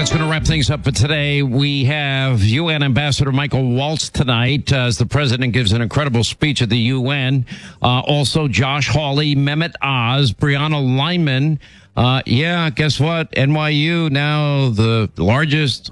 that's going to wrap things up for today. We have UN Ambassador Michael Waltz tonight as the president gives an incredible speech at the UN. Also, Josh Hawley, Mehmet Oz, Brianna Lyman. Guess what? NYU now the largest